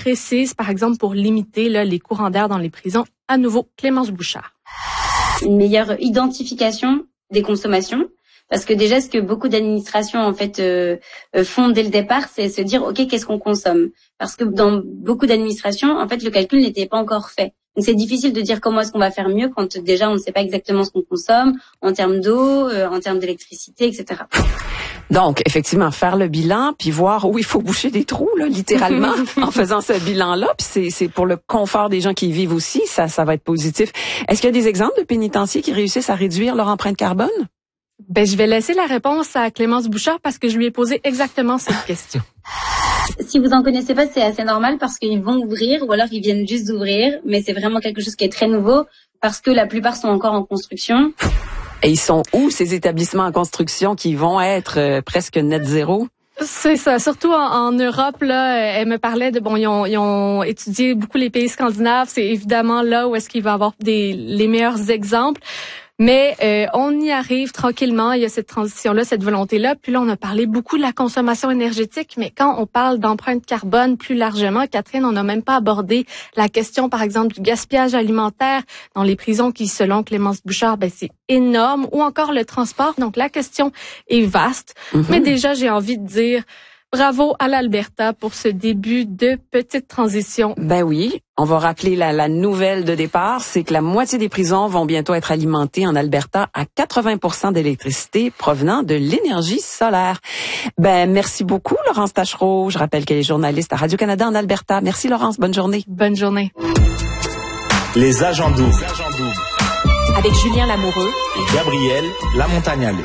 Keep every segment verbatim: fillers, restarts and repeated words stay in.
précises, par exemple, pour limiter là, les courants d'air dans les prisons? À nouveau, Clémence Bouchard. Une meilleure identification des consommations. Parce que déjà, ce que beaucoup d'administrations en fait euh, font dès le départ, c'est se dire ok, qu'est-ce qu'on consomme? Parce que dans beaucoup d'administrations, en fait, le calcul n'était pas encore fait. Donc c'est difficile de dire comment est-ce qu'on va faire mieux quand déjà on ne sait pas exactement ce qu'on consomme en termes d'eau, euh, en termes d'électricité, et cetera. Donc, effectivement, faire le bilan, puis voir où il faut boucher des trous, là, littéralement, en faisant ce bilan-là. Puis c'est, c'est pour le confort des gens qui y vivent aussi, ça, ça va être positif. Est-ce qu'il y a des exemples de pénitenciers qui réussissent à réduire leur empreinte carbone? Ben, je vais laisser la réponse à Clémence Bouchard parce que je lui ai posé exactement cette question. Si vous en connaissez pas, c'est assez normal parce qu'ils vont ouvrir ou alors ils viennent juste d'ouvrir, mais c'est vraiment quelque chose qui est très nouveau parce que la plupart sont encore en construction. Et ils sont où, ces établissements en construction qui vont être euh, presque net zéro? C'est ça, surtout en, en Europe, là, elle me parlait de, bon, ils ont, ils ont étudié beaucoup les pays scandinaves, c'est évidemment là où est-ce qu'il va y avoir des, les meilleurs exemples. Mais euh, on y arrive tranquillement, il y a cette transition-là, cette volonté-là. Puis là, on a parlé beaucoup de la consommation énergétique, mais quand on parle d'empreinte carbone plus largement, Catherine, on n'a même pas abordé la question, par exemple, du gaspillage alimentaire dans les prisons qui, selon Clémence Bouchard, ben c'est énorme, ou encore le transport. Donc, la question est vaste. Mm-hmm. Mais déjà, j'ai envie de dire bravo à l'Alberta pour ce début de petite transition. Ben oui, on va rappeler la, la nouvelle de départ, c'est que la moitié des prisons vont bientôt être alimentées en Alberta à quatre-vingts pour cent d'électricité provenant de l'énergie solaire. Ben merci beaucoup Laurence Taschereau. Je rappelle qu'elle est journaliste à Radio-Canada en Alberta. Merci Laurence, bonne journée. Bonne journée. Les agents doubles. Avec Julien Lamoureux et Gabriel Lamontagnale.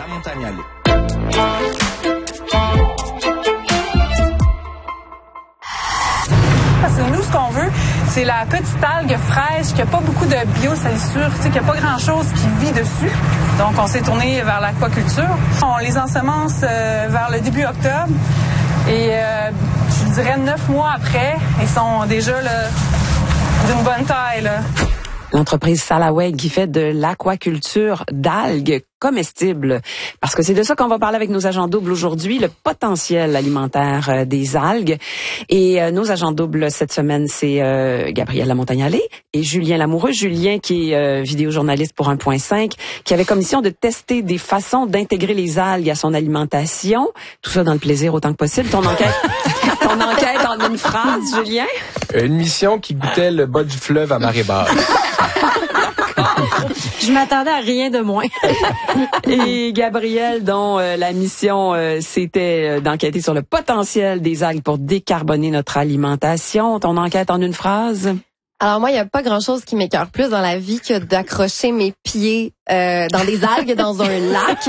Parce que nous, ce qu'on veut, c'est la petite algue fraîche qui a pas beaucoup de biosalissure, tu sais, qui a pas grand-chose qui vit dessus. Donc, on s'est tourné vers l'aquaculture. On les ensemence euh, vers le début octobre. Et euh, je dirais neuf mois après, ils sont déjà là, d'une bonne taille, là. L'entreprise Salaweg qui fait de l'aquaculture d'algues comestibles. Parce que c'est de ça qu'on va parler avec nos agents doubles aujourd'hui, le potentiel alimentaire euh, des algues. Et euh, nos agents doubles cette semaine, c'est euh, Gabriel Lamontagnale et Julien Lamoureux. Julien qui est euh, vidéojournaliste pour un point cinq, qui avait commission de tester des façons d'intégrer les algues à son alimentation. Tout ça dans le plaisir autant que possible. Ton enquête, ton enquête en une phrase, Julien? Une mission qui goûtait le bas du fleuve à marée basse. Je m'attendais à rien de moins. Et Gabriel, dont euh, la mission, euh, c'était euh, d'enquêter sur le potentiel des algues pour décarboner notre alimentation. Ton enquête en une phrase? Alors moi, il n'y a pas grand-chose qui m'écoeure plus dans la vie que d'accrocher mes pieds euh, dans des algues dans un lac.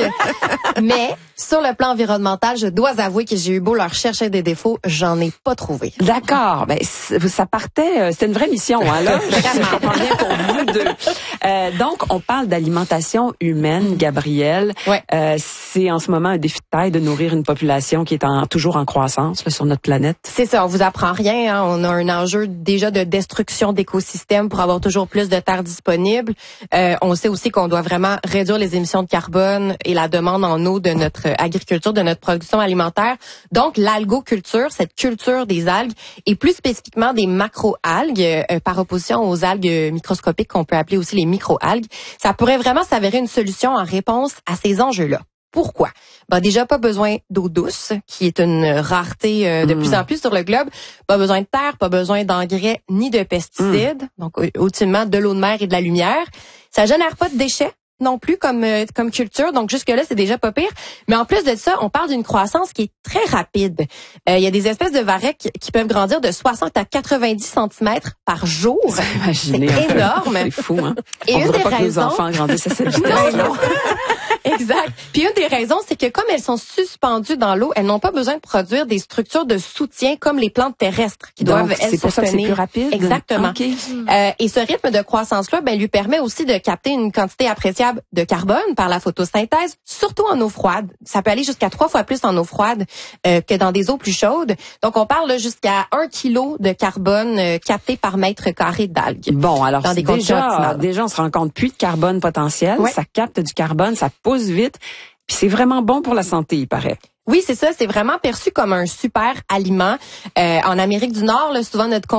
Mais sur le plan environnemental, je dois avouer que j'ai eu beau leur chercher des défauts, j'en ai pas trouvé. D'accord. Ben ça partait, c'était une vraie mission, hein, là. Je comprends bien pour vous deux. Euh, donc, on parle d'alimentation humaine, Gabriel. Ouais. Euh, c'est en ce moment un défi de taille de nourrir une population qui est en, toujours en croissance là, sur notre planète. C'est ça, on vous apprend rien. Hein. On a un enjeu déjà de destruction d'écosystèmes pour avoir toujours plus de terres disponibles. Euh, on sait aussi qu'on doit vraiment réduire les émissions de carbone et la demande en eau de notre agriculture, de notre production alimentaire. Donc, l'algoculture, cette culture des algues, et plus spécifiquement des macro-algues, euh, par opposition aux algues microscopiques qu'on peut appeler aussi les micro-algues, ça pourrait vraiment s'avérer une solution en réponse à ces enjeux-là. Pourquoi? Ben déjà, pas besoin d'eau douce, qui est une rareté euh, de mmh. plus en plus sur le globe. Pas besoin de terre, pas besoin d'engrais ni de pesticides. Mmh. Donc, ultimement, de l'eau de mer et de la lumière. Ça génère pas de déchets non plus comme euh, comme culture. Donc, jusque-là, c'est déjà pas pire. Mais en plus de ça, on parle d'une croissance qui est très rapide. Il euh, y a des espèces de varechs qui peuvent grandir de soixante à quatre-vingt-dix centimètres par jour. C'est énorme. C'est fou, hein? Et on une voudrait des pas raisons... que nos enfants grandissent à cette vitesse. Non, exact. Puis une des raisons, c'est que comme elles sont suspendues dans l'eau, elles n'ont pas besoin de produire des structures de soutien comme les plantes terrestres qui Donc, doivent, elles, c'est pour se ça que c'est tenir. plus rapide? Exactement. Okay. Euh, et ce rythme de croissance-là, ben, lui permet aussi de capter une quantité appréciable de carbone par la photosynthèse, surtout en eau froide. Ça peut aller jusqu'à trois fois plus en eau froide euh, que dans des eaux plus chaudes. Donc, on parle là, jusqu'à un kilo de carbone euh, capté par mètre carré d'algues. Bon, alors dans des déjà, déjà, on se rend compte plus de carbone potentiel. Ouais. Ça capte du carbone, ça pousse vite. Puis c'est vraiment bon pour la santé, il paraît. Oui, c'est ça. C'est vraiment perçu comme un super aliment. Euh, en Amérique du Nord, là, souvent notre